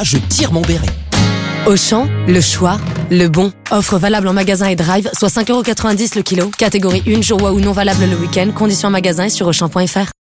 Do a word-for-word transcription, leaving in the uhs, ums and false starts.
je tire mon béret. Auchan, le choix, le bon. Offre valable en magasin et drive, soit cinq euros quatre-vingt-dix le kilo. Catégorie un, jour ou non valable le week-end. Conditions en magasin et sur auchan point f r.